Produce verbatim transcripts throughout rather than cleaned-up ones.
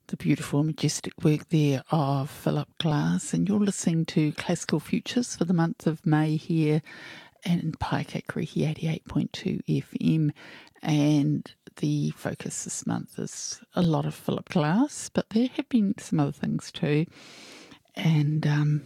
the beautiful, majestic work there of Philip Glass, and you're listening to Classical Futures for the month of May here in Paikakarihi eighty-eight point two F M, and the focus this month is a lot of Philip Glass, but there have been some other things too, and um,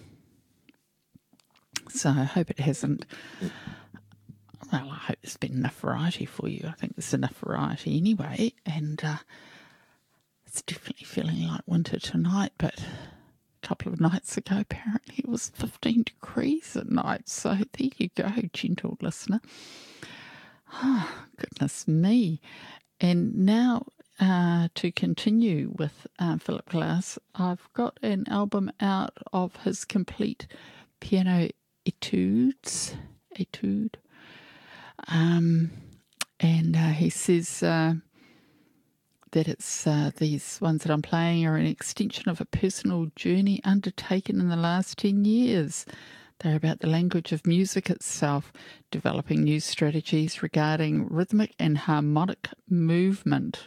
so I hope it hasn't, well, I hope there's been enough variety for you. I think there's enough variety anyway, and uh, it's definitely feeling like winter tonight, but a couple of nights ago apparently it was fifteen degrees at night, so there you go, gentle listener. Oh, goodness me. And now uh, to continue with uh, Philip Glass, I've got an album out of his complete piano etudes, etude, um, and uh, he says uh, that it's uh, these ones that I'm playing are an extension of a personal journey undertaken in the last ten years. They're about the language of music itself, developing new strategies regarding rhythmic and harmonic movement.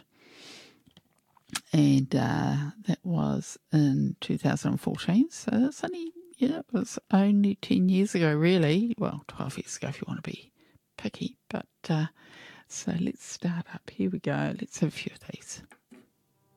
And uh, that was in two thousand fourteen, so that's only, yeah, it was only ten years ago, really. Well, twelve years ago if you want to be picky. But uh, so let's start up. Here we go. Let's have a few of these.